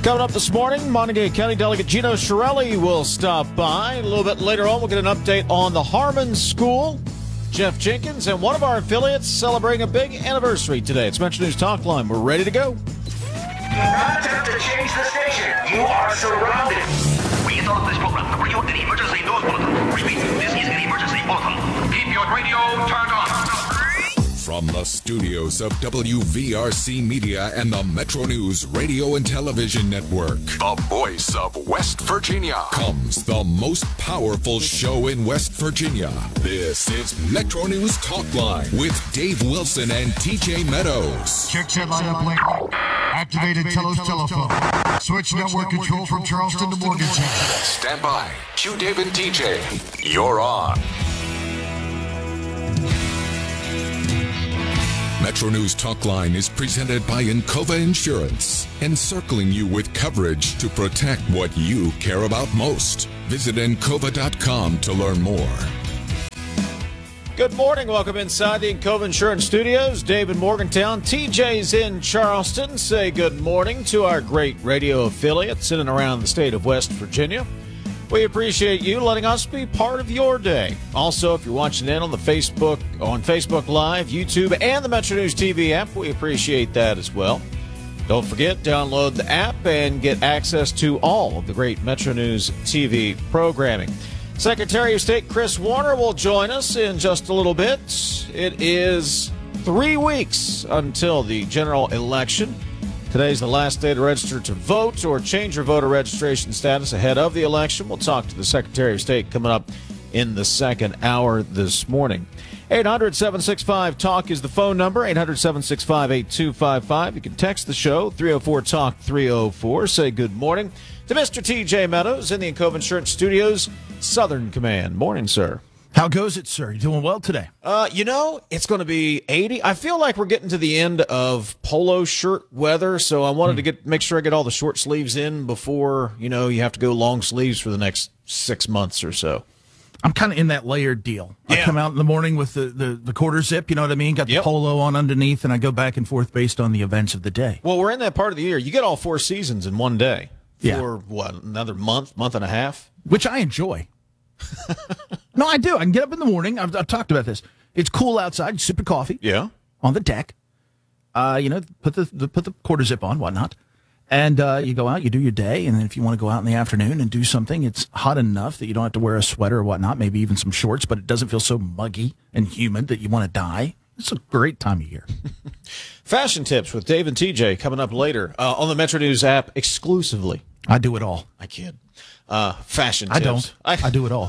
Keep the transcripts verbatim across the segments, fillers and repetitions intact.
Coming up this morning, Montague County Delegate Gino Chiarelli will stop by. A little bit later on, we'll get an update on the Harmon School. Jeff Jenkins and one of our affiliates celebrating a big anniversary today. It's Metro News Talk Line. We're ready to go. Do not attempt to change the station. You are surrounded. We interrupt this program to bring you an emergency news bulletin. Repeat, this is an emergency bulletin. Keep your radio turned on. From the studios of W V R C Media and the Metro News Radio and Television Network, the voice of West Virginia, comes the most powerful show in West Virginia. This is Metro News Talk Line with Dave Wilson and T J Meadows. Check that line up link. Activated Telos telephone. Switch network control from Charleston to Morgantown. Stand by. Q Dave and T J. You're on. Metro News Talk Line is presented by Encova Insurance, encircling you with coverage to protect what you care about most. Visit encova dot com to learn more. Good morning. Welcome inside the Encova Insurance Studios. Dave in Morgantown. T J's in Charleston. Say good morning to our great radio affiliates in and around the state of West Virginia. We appreciate you letting us be part of your day. Also, if you're watching in on the Facebook, on Facebook Live, YouTube, and the Metro News T V app, we appreciate that as well. Don't forget, download the app and get access to all of the great Metro News T V programming. Secretary of State Chris Warner will join us in just a little bit. It is three weeks until the general election. Today's the last day to register to vote or change your voter registration status ahead of the election. We'll talk to the Secretary of State coming up in the second hour this morning. eight hundred, seven six five, TALK is the phone number, eight hundred, seven six five, eight two five five. You can text the show, three oh four, TALK, three oh four. Say good morning to Mister T J Meadows in the Encova Insurance Studios, Southern Command. Morning, sir. How goes it, sir? You doing well today? Uh, you know, it's going to be eighty. I feel like we're getting to the end of polo shirt weather, so I wanted mm. to get make sure I get all the short sleeves in before, you know, you have to go long sleeves for the next six months or so. I'm kind of in that layered deal. Yeah. I come out in the morning with the, the, the quarter zip, you know what I mean? Got the yep. polo on underneath, and I go back and forth based on the events of the day. Well, we're in that part of the year. You get all four seasons in one day for, yeah. what, another month, month and a half? Which I enjoy. No, I do. I can get up in the morning. I've, I've talked about this. It's cool outside. Sip of coffee. Yeah. On the deck. Uh, you know, put the, the put the quarter zip on, whatnot, and uh, you go out. You do your day, and then if you want to go out in the afternoon and do something, it's hot enough that you don't have to wear a sweater or whatnot. Maybe even some shorts, but it doesn't feel so muggy and humid that you want to die. It's a great time of year. Fashion tips with Dave and T J coming up later uh, on the Metro News app exclusively. I do it all. I kid. Uh, fashion I tips. don't. I, I do it all.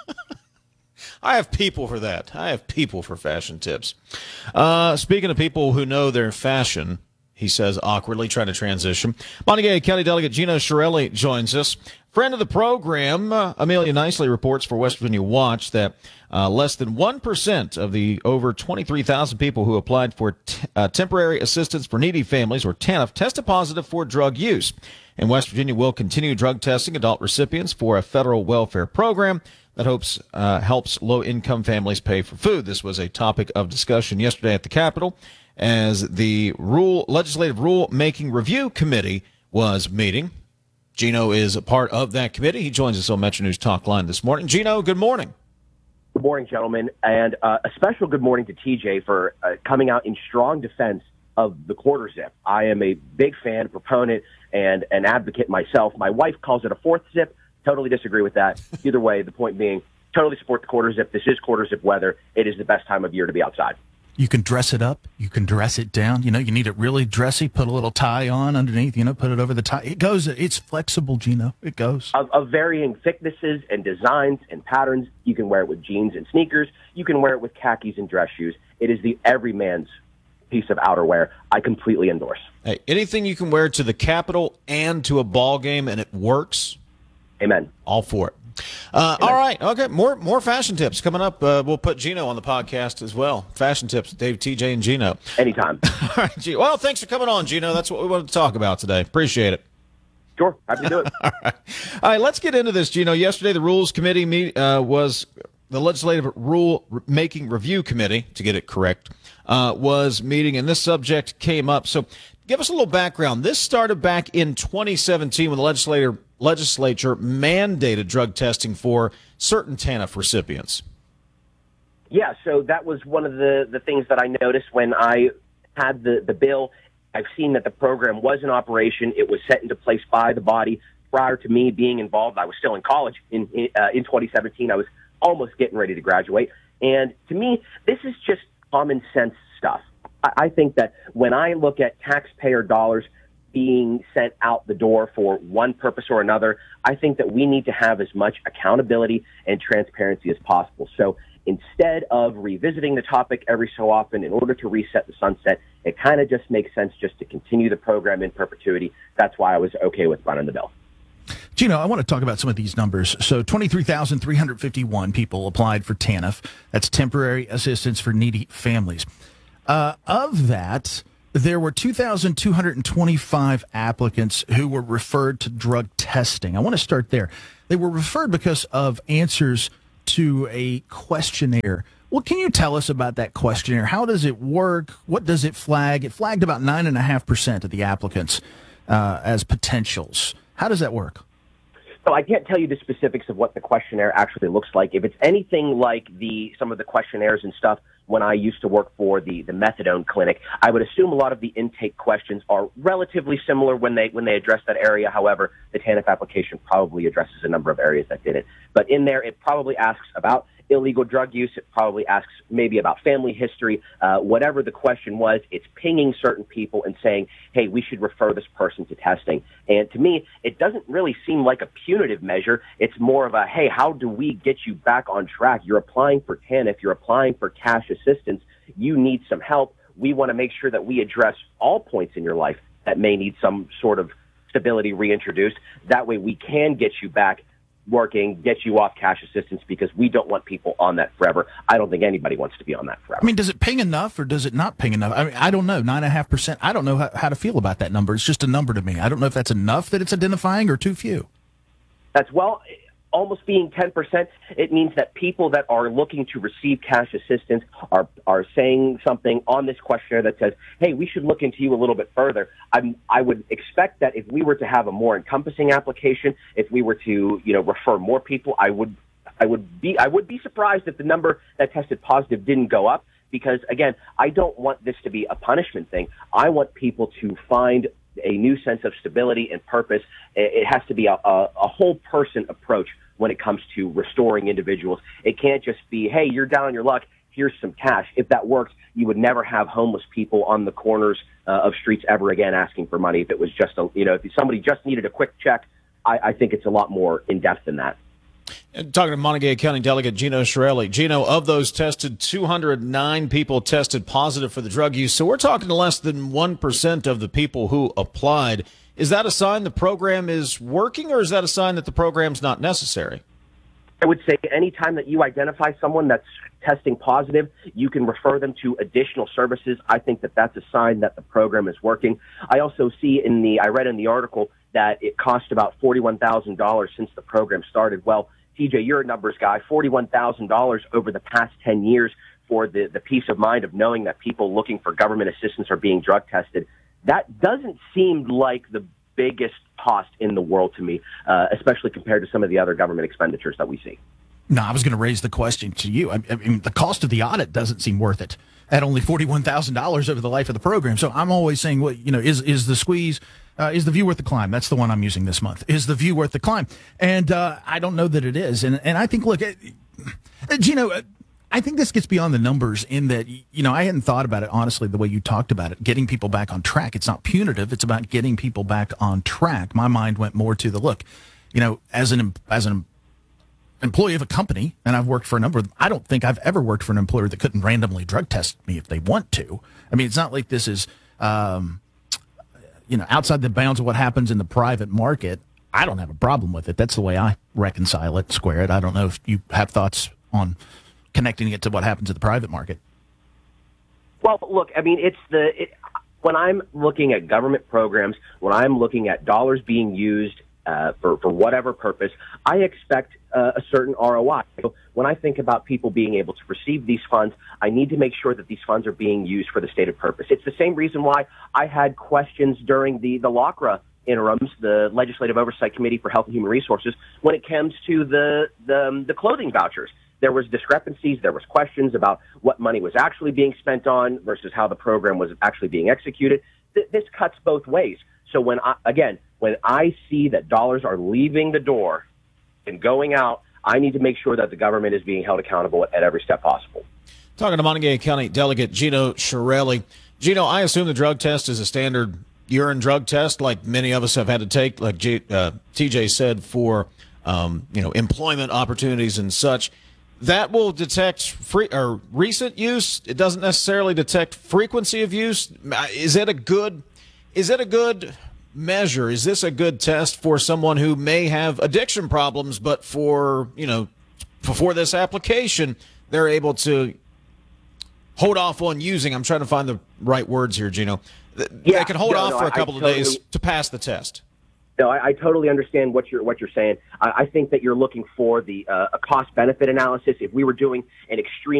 I have people for that. I have people for fashion tips. Uh, speaking of people who know their fashion, he says awkwardly, trying to transition. Montague County Delegate Gino Chiarelli joins us. Friend of the program, uh, Amelia Nicely reports for West Virginia Watch that uh, less than one percent of the over twenty-three thousand people who applied for t- uh, temporary assistance for needy families, or TANF, tested positive for drug use. And West Virginia will continue drug testing adult recipients for a federal welfare program that hopes uh, helps low-income families pay for food. This was a topic of discussion yesterday at the Capitol as the rule legislative rule-making review committee was meeting. Gino is a part of that committee. He joins us on Metro News Talk Line this morning. Gino, good morning. Good morning, gentlemen, and uh, a special good morning to T J for uh, coming out in strong defense of the quarter zip. I am a big fan, proponent, and an advocate myself. My wife calls it a fourth zip. Totally disagree with that. Either way, the point being, totally support the quarter zip. This is quarter zip weather. It is the best time of year to be outside. You can dress it up. You can dress it down. You know, you need it really dressy. Put a little tie on underneath, you know, put it over the tie. It goes. It's flexible, Gino. It goes. Of, of varying thicknesses and designs and patterns. You can wear it with jeans and sneakers. You can wear it with khakis and dress shoes. It is the everyman's piece of outerwear. I completely endorse. Hey, anything you can wear to the Capitol and to a ball game and it works. Amen. All for it. Uh, all right. Okay. More more fashion tips coming up. Uh, we'll put Gino on the podcast as well. Fashion tips, Dave, T J, and Gino. Anytime. All right. G- well, thanks for coming on, Gino. That's what we wanted to talk about today. Appreciate it. Sure. Happy to do it. All right. All right. Let's get into this, Gino. Yesterday, the Rules Committee meet, uh, was the Legislative Rule Making Review Committee, to get it correct, uh, was meeting, and this subject came up. So give us a little background. This started back in twenty seventeen when the legislator, legislature mandated drug testing for certain TANF recipients. Yeah, so that was one of the, the things that I noticed when I had the, the bill. I've seen that the program was in operation. It was set into place by the body. Prior to me being involved, I was still in college in, in, uh, in twenty seventeen. I was almost getting ready to graduate. And to me, this is just common sense stuff. I, I think that when I look at taxpayer dollars being sent out the door for one purpose or another, I think that we need to have as much accountability and transparency as possible. So instead of revisiting the topic every so often in order to reset the sunset, it kind of just makes sense just to continue the program in perpetuity. That's why I was okay with running the bill. Gino, I want to talk about some of these numbers. So twenty-three thousand three hundred fifty-one people applied for TANF. That's temporary assistance for needy families. Uh, of that, there were two thousand two hundred twenty-five applicants who were referred to drug testing. I want to start there. They were referred because of answers to a questionnaire. What can you tell us about that questionnaire? How does it work? What does it flag? It flagged about nine point five percent of the applicants uh, as potentials. How does that work? So I can't tell you the specifics of what the questionnaire actually looks like. If it's anything like the some of the questionnaires and stuff when I used to work for the, the methadone clinic, I would assume a lot of the intake questions are relatively similar when they when they address that area. However, the TANF application probably addresses a number of areas that didn't. But in there, it probably asks about illegal drug use. It probably asks maybe about family history. Uh, whatever the question was, it's pinging certain people and saying, hey, we should refer this person to testing. And to me, it doesn't really seem like a punitive measure. It's more of a, hey, how do we get you back on track? You're applying for TANF. You're applying for cash assistance. You need some help. We want to make sure that we address all points in your life that may need some sort of stability reintroduced. That way we can get you back working, get you off cash assistance, because we don't want people on that forever. I don't think anybody wants to be on that forever. I mean, does it ping enough or does it not ping enough? I mean, I don't know. Nine and a half percent. I don't know how, how to feel about that number. It's just a number to me. I don't know if that's enough that it's identifying or too few. That's well, almost being ten percent. It means that people that are looking to receive cash assistance are are saying something on this questionnaire that says, hey, we should look into you a little bit further. I'm, I would expect that if we were to have a more encompassing application, if we were to, you know, refer more people, I would I would be I would be surprised if the number that tested positive didn't go up, because again, I don't want this to be a punishment thing. I want people to find a new sense of stability and purpose. It has to be a, a, a whole person approach when it comes to restoring individuals. It can't just be, hey, you're down on your luck, here's some cash. If that worked, you would never have homeless people on the corners uh, of streets ever again asking for money. If it was just a, you know, if somebody just needed a quick check, I, I think it's a lot more in depth than that. And talking to Montague County Delegate Gino Shirelli. Gino, of those tested, two hundred nine people tested positive for the drug use. So we're talking to less than one percent of the people who applied. Is that a sign the program is working, or is that a sign that the program's not necessary? I would say anytime that you identify someone that's testing positive, you can refer them to additional services. I think that that's a sign that the program is working. I also see in the, I read in the article that it cost about forty-one thousand dollars since the program started. Well, T J, you're a numbers guy, forty-one thousand dollars over the past ten years for the, the peace of mind of knowing that people looking for government assistance are being drug tested. That doesn't seem like the biggest cost in the world to me, uh, especially compared to some of the other government expenditures that we see. No, I was going to raise the question to you. I, I mean, the cost of the audit doesn't seem worth it at only forty-one thousand dollars over the life of the program. So I'm always saying, well, you know, is is the squeeze, uh, is the view worth the climb? That's the one I'm using this month. Is the view worth the climb? And uh, I don't know that it is. And and I think, look, uh, Gino, uh, I think this gets beyond the numbers in that, you know, I hadn't thought about it, honestly, the way you talked about it, getting people back on track. It's not punitive. It's about getting people back on track. My mind went more to the, look, you know, as an as an employee of a company, and I've worked for a number of them, I don't think I've ever worked for an employer that couldn't randomly drug test me if they want to. I mean, it's not like this is, um, you know, outside the bounds of what happens in the private market. I don't have a problem with it. That's the way I reconcile it, square it. I don't know if you have thoughts on connecting it to what happens in the private market. Well, look, I mean, it's the it, when I'm looking at government programs, when I'm looking at dollars being used uh, for, for whatever purpose, I expect uh, a certain R O I. So when I think about people being able to receive these funds, I need to make sure that these funds are being used for the stated purpose. It's the same reason why I had questions during the, the LACRA interims, the Legislative Oversight Committee for Health and Human Resources, when it comes to the, the, um, the clothing vouchers. There was discrepancies. There was questions about what money was actually being spent on versus how the program was actually being executed. Th- this cuts both ways. So when I, again, when I see that dollars are leaving the door and going out, I need to make sure that the government is being held accountable at, at every step possible. Talking to Montague County Delegate Gino Chiarelli. Gino, I assume the drug test is a standard urine drug test like many of us have had to take, like G, uh, T J said, for um, you know, employment opportunities and such. That will detect free or recent use. It doesn't necessarily detect frequency of use. Is it a good, is it a good measure? Is this a good test for someone who may have addiction problems, but for, you know, before this application, they're able to hold off on using? I'm trying to find the right words here, Gino. Yeah, they can hold no, off no, for a I, couple I of totally, days to pass the test. No, I, I totally understand what you're what you're saying. I, I think that you're looking for the uh, a cost benefit analysis. If we were doing an extreme